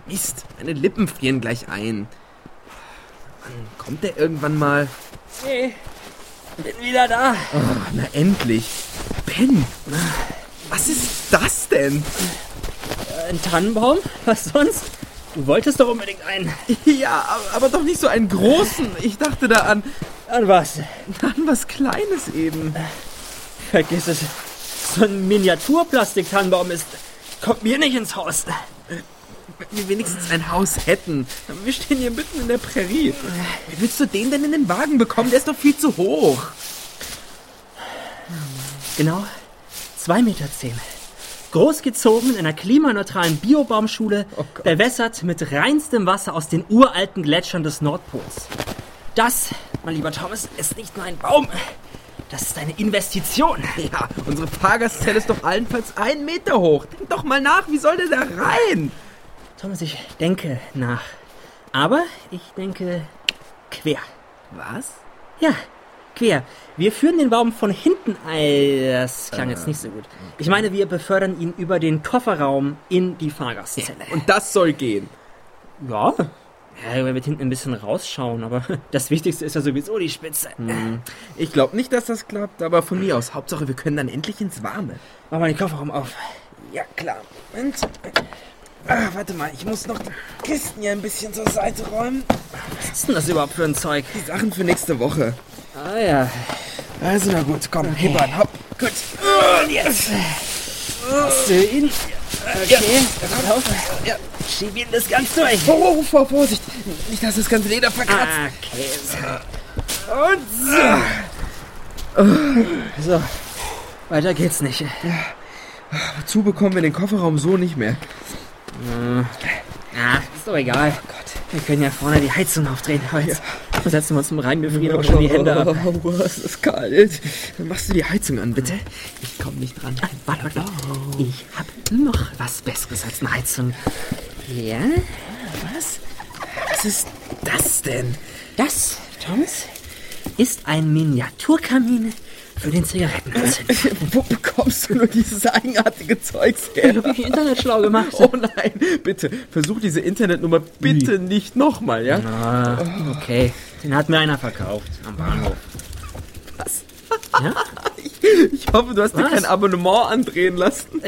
Mist, meine Lippen frieren gleich ein. Mann, kommt der irgendwann mal? Hey, bin wieder da. Oh, na endlich. Ben, was ist das denn? Ein Tannenbaum? Was sonst? Du wolltest doch unbedingt einen. Ja, aber doch nicht so einen großen. Ich dachte da an was? was Kleines eben. Vergiss es. So ein Miniaturplastik-Tannenbaum kommt mir nicht ins Haus. Wenn wir wenigstens ein Haus hätten. Wir stehen hier mitten in der Prärie. Wie willst du den denn in den Wagen bekommen? Der ist doch viel zu hoch. Genau 2,10 Meter. Großgezogen in einer klimaneutralen Biobaumschule, bewässert mit reinstem Wasser aus den uralten Gletschern des Nordpols. Das, mein lieber Thomas, ist nicht nur ein Baum. Das ist eine Investition. Ja, unsere Fahrgastzelle ist doch allenfalls 1 Meter hoch. Denk doch mal nach, wie soll der da rein? Thomas, ich denke nach. Aber ich denke quer. Was? Ja, quer. Wir führen den Baum von hinten. Das klang jetzt nicht so gut. Ich meine, wir befördern ihn über den Kofferraum in die Fahrgastzelle. Und das soll gehen. Ja, er wird hinten ein bisschen rausschauen, aber das Wichtigste ist ja sowieso die Spitze. Ich glaube nicht, dass das klappt, aber von mir aus. Hauptsache, wir können dann endlich ins Warme. Mach mal den Kofferraum auf. Ja, klar. Moment. Warte mal, ich muss noch die Kisten hier ein bisschen zur Seite räumen. Was ist denn das überhaupt für ein Zeug? Die Sachen für nächste Woche. Ah ja. Also na gut, komm, Okay. Hibbern, hopp. Gut. Und jetzt hast du ihn. Okay, pass auf. Ja. Schieb ihn das ganz durch. Oh, Vorsicht. Nicht, dass das ganze Leder verkratzt. Okay. Und So, weiter geht's nicht. Wozu bekommen wir den Kofferraum so nicht mehr? Ist doch egal. Wir können ja vorne die Heizung aufdrehen. Aber jetzt setzen wir uns zum Rein, wir frieren auch schon die Hände ab. Was ist kalt. Dann machst du die Heizung an, bitte. Ich komm nicht dran. Warte. Ich hab noch was Besseres als eine Heizung. Ja? Was ist das denn? Das, Thomas, ist ein Miniaturkamin für den Zigarettenanzünder. Wo bekommst du nur dieses eigenartige Zeugs her? Ich hab mich im Internet schlau gemacht. Oh nein, bitte, versuch diese Internetnummer bitte nicht nochmal, ja? Okay, den hat mir einer verkauft am Bahnhof. Was? Ja? Ich hoffe, du hast dir Was? kein Abonnement andrehen lassen.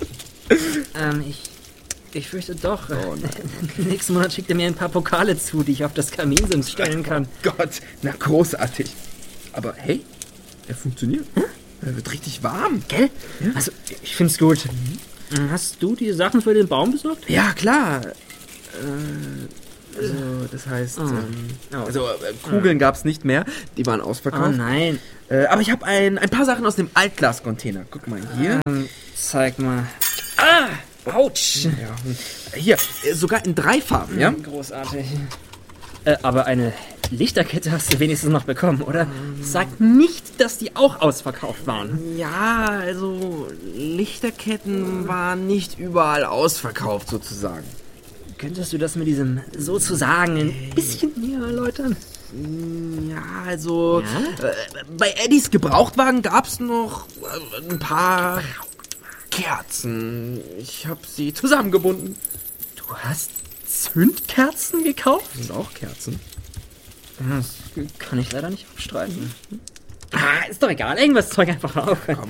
Ich fürchte doch. Oh nein. Nächsten Monat schickt er mir ein paar Pokale zu, die ich auf das Kaminsims stellen kann. Gott, na großartig. Aber hey, er funktioniert. Er wird richtig warm. Gell? Ja? Also, ich find's gut. Hast du die Sachen für den Baum besorgt? Ja, klar. Also, das heißt, Kugeln gab's nicht mehr. Die waren Oh ausverkauft. nein. Aber ich habe ein paar Sachen aus dem Altglas-Container. Guck mal hier. Zeig mal. Autsch. Ja, hier, sogar in 3 Farben, ja? Großartig. Aber eine Lichterkette hast du wenigstens noch bekommen, oder? Sag nicht, dass die auch ausverkauft waren. Ja, also Lichterketten waren nicht überall ausverkauft sozusagen. Könntest du das mit diesem sozusagen ein bisschen näher erläutern? Ja, also Ja? Bei Eddies Gebrauchtwagen gab's noch ein paar Kerzen. Ich habe sie zusammengebunden. Du hast Zündkerzen gekauft? Das sind auch Kerzen. Das kann ich leider nicht abstreiten. Ist doch egal. Irgendwas Zeug einfach auf. Komm,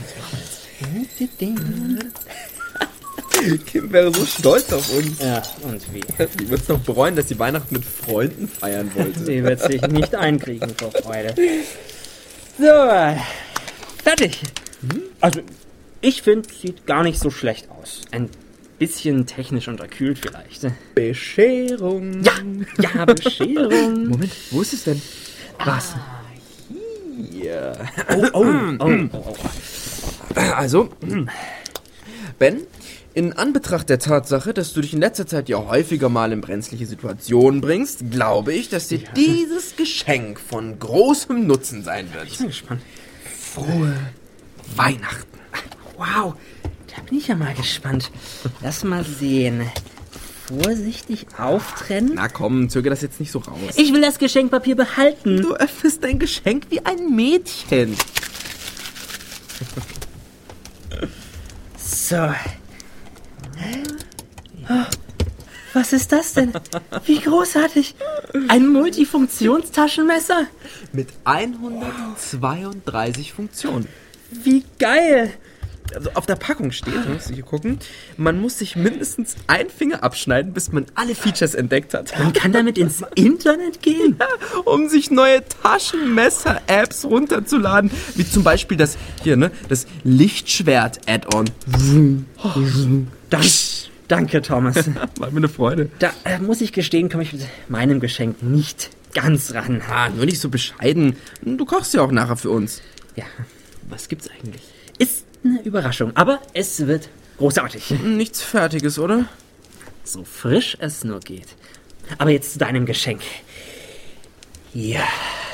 Kim wäre so stolz auf uns. Ja, und wie? Die wird's noch bereuen, dass sie Weihnachten mit Freunden feiern wollte. Sie wird sich nicht einkriegen vor Freude. So, fertig. Also, ich finde, sieht gar nicht so schlecht aus. Ein bisschen technisch unterkühlt vielleicht. Bescherung. Ja, Bescherung. Moment, wo ist es denn? Was? Hier. Oh. Also, Ben, in Anbetracht der Tatsache, dass du dich in letzter Zeit ja häufiger mal in brenzliche Situationen bringst, glaube ich, dass dir dieses Geschenk von großem Nutzen sein Ich wird. bin gespannt. Frohe Weihnachten. Wow, da bin ich ja mal gespannt. Lass mal sehen. Vorsichtig auftrennen. Na komm, zöger das jetzt nicht so raus. Ich will das Geschenkpapier behalten. Du öffnest dein Geschenk wie ein Mädchen. So. Was ist das denn? Wie großartig. Ein Multifunktionstaschenmesser? Mit 132 Funktionen. Wie geil. Also auf der Packung steht, musst du hier gucken, man muss sich mindestens einen Finger abschneiden, bis man alle Features entdeckt hat. Man kann damit ins Internet gehen? Ja, um sich neue Taschenmesser-Apps runterzuladen, wie zum Beispiel das Lichtschwert-Add-on. Danke, Thomas. War mir eine Freude. Da muss ich gestehen, komme ich mit meinem Geschenk nicht ganz ran. Nur nicht so bescheiden. Du kochst ja auch nachher für uns. Ja, Was gibt's eigentlich? ist eine Überraschung, aber es wird großartig. Nichts Fertiges, oder? So frisch es nur geht. Aber jetzt zu deinem Geschenk. Ja.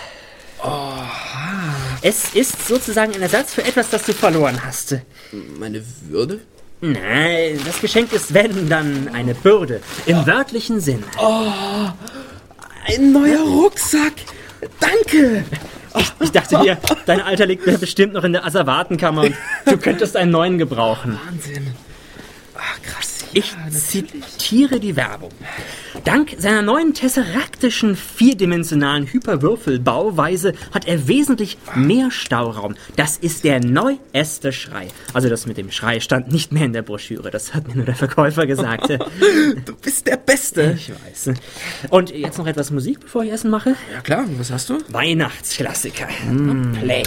Es ist sozusagen ein Ersatz für etwas, das du verloren hast. Meine Würde? Nein, das Geschenk ist, wenn, dann eine Bürde. Im wörtlichen Sinne. Ein neuer Rucksack! Danke! Ich dachte mir, dein Alter liegt bestimmt noch in der Asservatenkammer und du könntest einen neuen gebrauchen. Wahnsinn. Krass. Ich zitiere die Werbung. Dank seiner neuen tesseraktischen vierdimensionalen Hyperwürfelbauweise hat er wesentlich mehr Stauraum. Das ist der neueste Schrei. Also das mit dem Schrei stand nicht mehr in der Broschüre. Das hat mir nur der Verkäufer gesagt. Du bist der Beste. Ich weiß. Und jetzt noch etwas Musik, bevor ich Essen mache? Ja klar, was hast du? Weihnachtsklassiker. Play.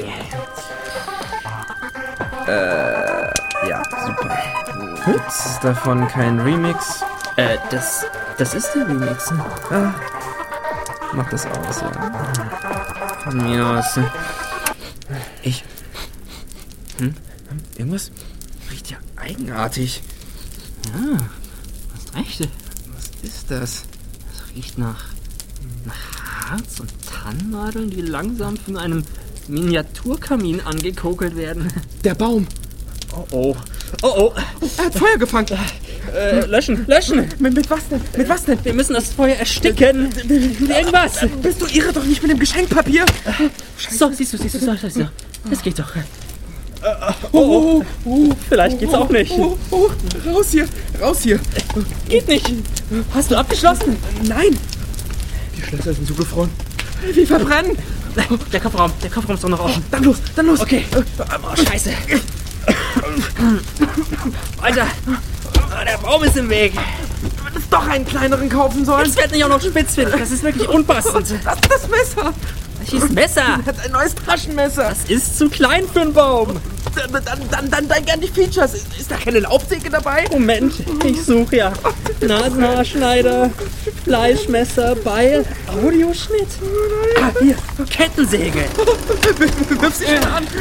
Ja, super. Gibt's davon kein Remix? Das ist der Remix. Mach das aus, ja. Von mir aus. Irgendwas riecht ja eigenartig. Ja, hast recht. Was ist das? Das riecht nach Harz und Tannennadeln, die langsam von einem Miniaturkamin angekokelt werden. Der Baum. Oh. Er hat Feuer gefangen. Löschen. Mit was denn? Mit was denn? Wir müssen das Feuer ersticken. Irgendwas. Bist du irre, doch nicht mit dem Geschenkpapier? So, siehst du. Das geht doch. Vielleicht geht's auch nicht. Raus hier. Geht nicht. Hast du abgeschlossen? Nein. Die Schlösser sind zugefroren. Die verbrennen. Der Kofferraum ist doch noch offen. Dann los. Okay. Scheiße. Alter, der Baum ist im Weg. Du hättest doch einen kleineren kaufen sollen. Jetzt wird nicht auch noch spitzfindig. Das ist wirklich unpassend. Das Messer. Welches Messer? Das ist ein neues Taschenmesser. Das ist zu klein für einen Baum. Dann gern die Features. Ist da keine Laubsäge dabei? Moment, ich suche ja. Nasenhaarschneider, Fleischmesser, Beil, Audioschnitt. Hier, Kettensäge. Wirf sie schnell an.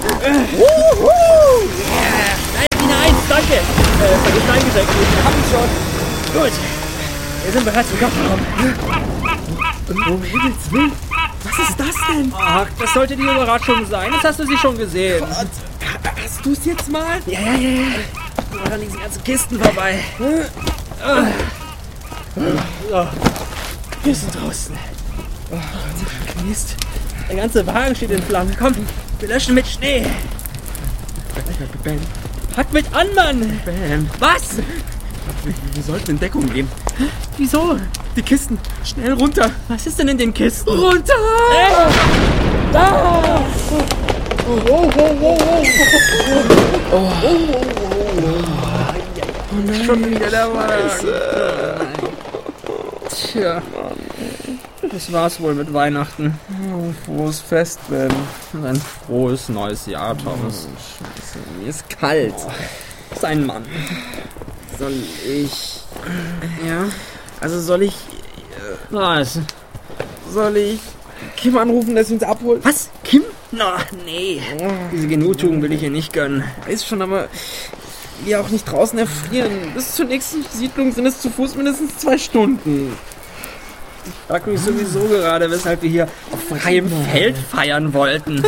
Hinein, danke. Vergiss eingeschenkt. Hab ich schon. Gut, wir sind bereit zum Kofferraum. Um Himmels Willen. Was ist das denn? Ach, das sollte die Überraschung sein. Jetzt hast du sie schon gesehen. Hast du es jetzt mal? Ja. Ich mach an diesen ganzen Kisten vorbei. So. Wir sind draußen. Mist. Der ganze Wagen steht in Flammen. Komm, wir löschen mit Schnee. Bam. Pack mit an, Mann. Bam. Was? Wir sollten in Deckung gehen. Wieso? Die Kisten. Schnell runter. Was ist denn in den Kisten? Runter! Da! Oh nein. Schon wieder der Wagen. Tja. Das war's wohl mit Weihnachten. Frohes Fest, Ben. Und ein frohes neues Jahr, Thomas. Scheiße, mir ist kalt. Sein Mann. Soll ich... Ja? Also soll ich Was? Kim anrufen, dass sie uns abholt? Was? Kim? Na, nee. Diese Genugtuung will ich ihr nicht gönnen. Weiß schon, aber wir auch nicht draußen erfrieren. Bis zur nächsten Siedlung sind es zu Fuß mindestens 2 Stunden. Ich frag mich sowieso gerade, weshalb wir hier auf freiem Feld feiern wollten.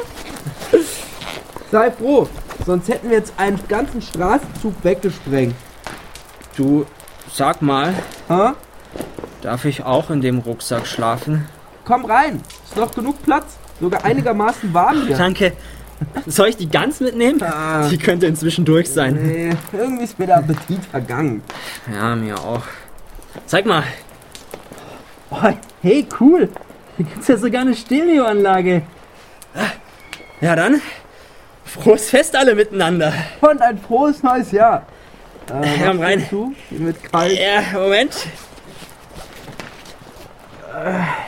Sei froh, sonst hätten wir jetzt einen ganzen Straßenzug weggesprengt. Du, sag mal, Ha? darf ich auch in dem Rucksack schlafen? Komm rein, ist noch genug Platz. Sogar einigermaßen warm hier. Danke. Soll ich die ganz mitnehmen? Ah. Die könnte inzwischen durch sein. Nee, irgendwie ist mir der Appetit vergangen. Ja, mir auch. Zeig mal. Oh, hey, cool. Hier gibt's ja sogar eine Stereoanlage. Ja dann, frohes Fest alle miteinander. Und ein frohes neues Jahr. Komm rein. Mit kalt. Ja, Moment.